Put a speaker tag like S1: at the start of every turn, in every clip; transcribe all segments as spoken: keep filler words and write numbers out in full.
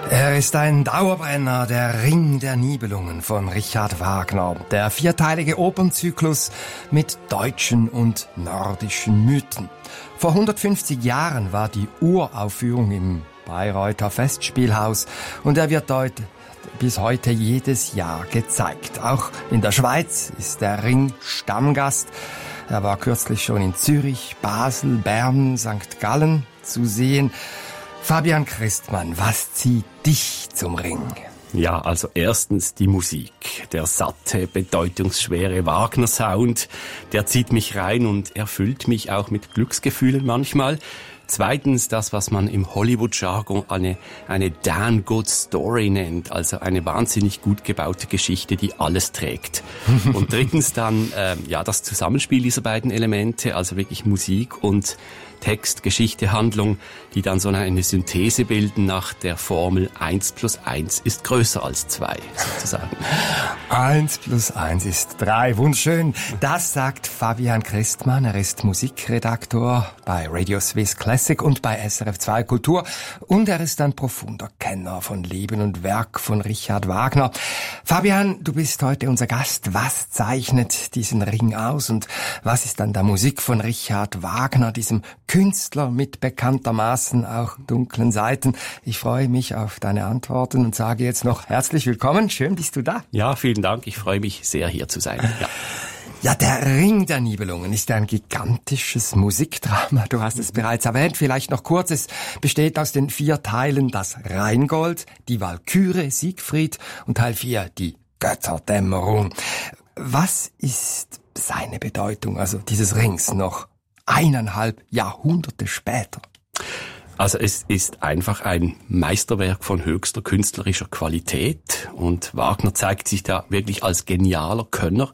S1: Er ist ein Dauerbrenner, der Ring der Nibelungen von Richard Wagner. Der vierteilige Opernzyklus mit deutschen und nordischen Mythen. Vor hundertfünfzig Jahren war die Uraufführung im Bayreuther Festspielhaus und er wird heute bis heute jedes Jahr gezeigt. Auch in der Schweiz ist der Ring Stammgast. Er war kürzlich schon in Zürich, Basel, Bern, Sankt Gallen zu sehen. Fabian Christmann, was zieht dich zum Ring?
S2: Ja, also erstens die Musik. Der satte, bedeutungsschwere Wagner-Sound, der zieht mich rein und erfüllt mich auch mit Glücksgefühlen manchmal. Zweitens das, was man im Hollywood-Jargon eine, eine damn good story nennt, also eine wahnsinnig gut gebaute Geschichte, die alles trägt. Und drittens dann äh, ja das Zusammenspiel dieser beiden Elemente, also wirklich Musik und Text, Geschichte, Handlung, die dann so eine Synthese bilden nach der Formel eins plus eins ist größer als zwei, sozusagen.
S1: eins plus eins ist drei, wunderschön. Das sagt Fabian Christmann. Er ist Musikredaktor bei Radio Swiss Classic und bei S R F zwei Kultur. Und er ist ein profunder Kenner von Leben und Werk von Richard Wagner. Fabian, du bist heute unser Gast. Was zeichnet diesen Ring aus und was ist an der Musik von Richard Wagner, diesem Künstler mit bekanntermaßen auch dunklen Seiten? Ich freue mich auf deine Antworten und sage jetzt noch herzlich willkommen. Schön, bist du da.
S2: Ja, vielen Dank. Ich freue mich sehr, hier zu sein. Ja.
S1: Ja, der Ring der Nibelungen ist ein gigantisches Musikdrama. Du hast es bereits erwähnt. Vielleicht noch kurz. Es besteht aus den vier Teilen das Rheingold, die Walküre, Siegfried und Teil vier, die Götterdämmerung. Was ist seine Bedeutung, also dieses Rings, noch eineinhalb Jahrhunderte später?
S2: Also es ist einfach ein Meisterwerk von höchster künstlerischer Qualität und Wagner zeigt sich da wirklich als genialer Könner.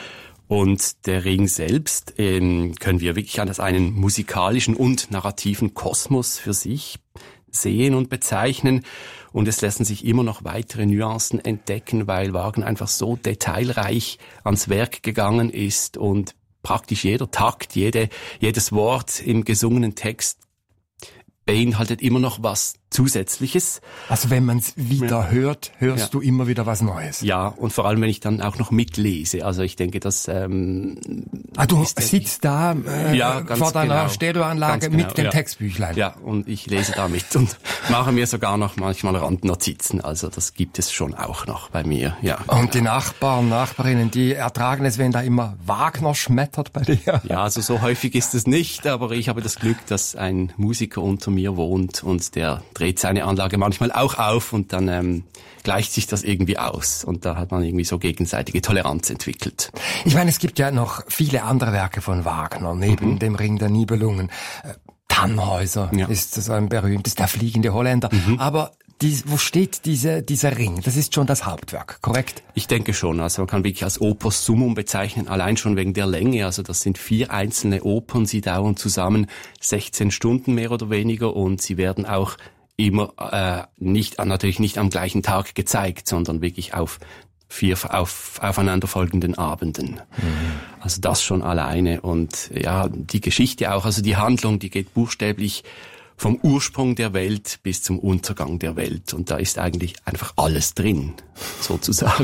S2: Und der Ring selbst ähm, können wir wirklich als einen musikalischen und narrativen Kosmos für sich sehen und bezeichnen. Und es lassen sich immer noch weitere Nuancen entdecken, weil Wagner einfach so detailreich ans Werk gegangen ist und praktisch jeder Takt, jede, jedes Wort im gesungenen Text beinhaltet immer noch was Zusätzliches.
S1: Also wenn man es wieder ja. hört, hörst ja. du immer wieder was Neues.
S2: Ja, und vor allem, wenn ich dann auch noch mitlese. Also ich denke, dass... Ähm,
S1: ah, du sitzt da äh,
S2: ja,
S1: vor deiner
S2: genau.
S1: Stereoanlage
S2: Genau,
S1: mit dem
S2: ja.
S1: Textbüchlein.
S2: Ja, und ich lese da mit und mache mir sogar noch manchmal Randnotizen. Also das gibt es schon auch noch bei mir, ja.
S1: Und die Nachbarn, Nachbarinnen, die ertragen es, wenn da immer Wagner schmettert bei dir?
S2: Ja, also so häufig ist es nicht, aber ich habe das Glück, dass ein Musiker unter mir wohnt und der dreht seine Anlage manchmal auch auf und dann ähm, gleicht sich das irgendwie aus. Und da hat man irgendwie so gegenseitige Toleranz entwickelt.
S1: Ich meine, es gibt ja noch viele andere Werke von Wagner, neben mhm. dem Ring der Nibelungen. Äh, Tannhäuser ja. ist so ein berühmtes, der fliegende Holländer. Mhm. Aber die, wo steht diese, dieser Ring? Das ist schon das Hauptwerk, korrekt?
S2: Ich denke schon. Also man kann wirklich als Opus Summum bezeichnen, allein schon wegen der Länge. Also das sind vier einzelne Opern. Sie dauern zusammen sechzehn Stunden mehr oder weniger und sie werden auch immer äh, nicht natürlich nicht am gleichen Tag gezeigt, sondern wirklich auf vier auf aufeinanderfolgenden Abenden. Mhm. Also das schon alleine und ja, die Geschichte auch, also die Handlung, die geht buchstäblich vom Ursprung der Welt bis zum Untergang der Welt und da ist eigentlich einfach alles drin, sozusagen.